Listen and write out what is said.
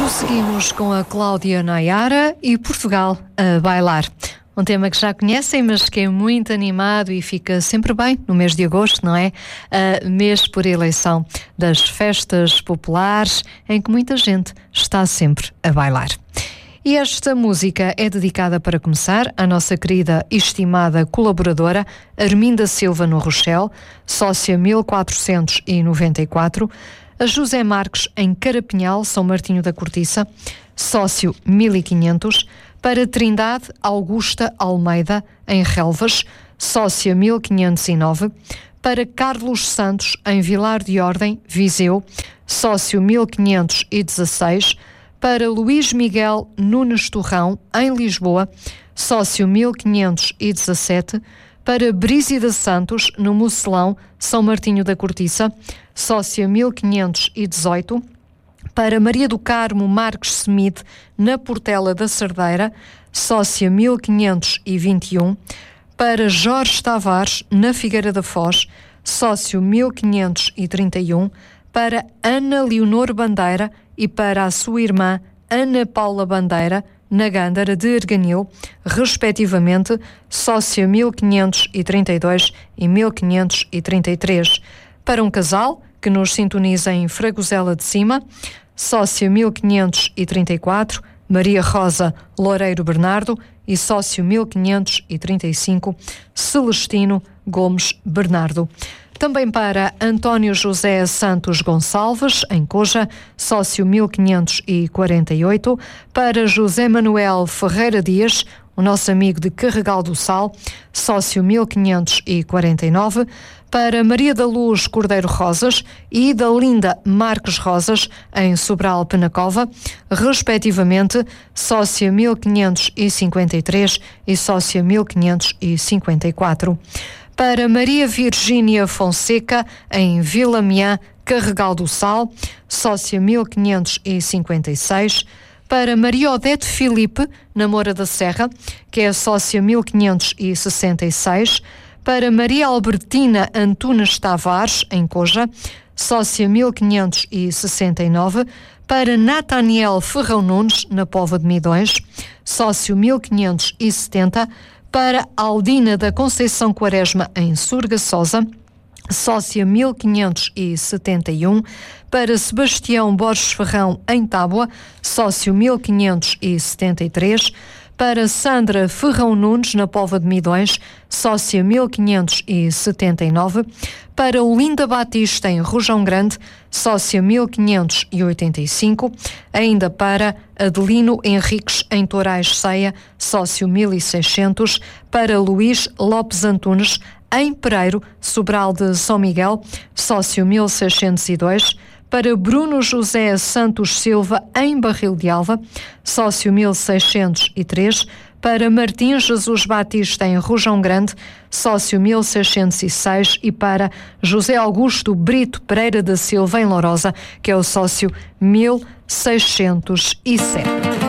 Prosseguimos com a Cláudia Nayara e Portugal a bailar. Um tema que já conhecem, mas que é muito animado e fica sempre bem no mês de agosto, não é? Mês por eleição das festas populares, em que muita gente está sempre a bailar. E esta música é dedicada, para começar, à nossa querida e estimada colaboradora Arminda Silva no Rochelle, sócia 1494, a José Marques em Carapinhal, São Martinho da Cortiça, sócio 1500, para Trindade Augusta Almeida em Relvas, sócia 1509, para Carlos Santos em Vilar de Ordem, Viseu, sócio 1516, para Luís Miguel Nunes Torrão em Lisboa, sócio 1517, para Brígida Santos no Mocelão, São Martinho da Cortiça, sócia 1518, para Maria do Carmo Marques Smith na Portela da Cerdeira, sócia 1521, para Jorge Tavares na Figueira da Foz, sócio 1531, para Ana Leonor Bandeira e para a sua irmã Ana Paula Bandeira na Gândara de Erganil, respectivamente, sócia 1532 e 1533, para um casal que nos sintoniza em Fragosela de Cima, sócia 1534, Maria Rosa Loureiro Bernardo, e sócio 1535, Celestino Gomes Bernardo. Também para António José Santos Gonçalves, em Coja, sócio 1548, para José Manuel Ferreira Dias, o nosso amigo de Carregal do Sal, sócio 1549, para Maria da Luz Cordeiro Rosas e da Linda Marques Rosas, em Sobral Penacova, respectivamente, sócia 1553 e sócia 1554. Para Maria Virgínia Fonseca, em Vila Miã, Carregal do Sal, sócia 1556, para Maria Odete Filipe, na Moura da Serra, que é a sócia 1566, para Maria Albertina Antunes Tavares, em Coja, sócia 1569, para Nataniel Ferrão Nunes, na Póvoa de Midões, sócio 1570, para Aldina da Conceição Quaresma, em Surgaçosa, sócia 1571, para Sebastião Borges Ferrão, em Tábua, sócio 1573, para Sandra Ferrão Nunes, na Póvoa de Midões, sócia 1579, para Olinda Batista, em Rojão Grande, sócia 1585, ainda para Adelino Henriques, em Torais Ceia, sócio 1600, para Luís Lopes Antunes, em Pereiro, Sobral de São Miguel, sócio 1602, para Bruno José Santos Silva, em Barril de Alva, sócio 1603, para Martim Jesus Batista, em Rojão Grande, sócio 1606, e para José Augusto Brito Pereira da Silva, em Lourosa, que é o sócio 1607.